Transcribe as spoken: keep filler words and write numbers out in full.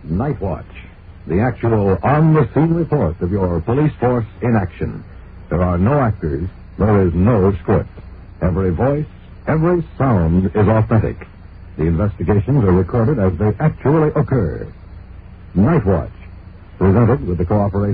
Night Watch, the actual on-the-scene report of your police force in action. There are no actors, there is no script. Every voice, every sound is authentic. The investigations are recorded as they actually occur. Night Watch, presented with the cooperation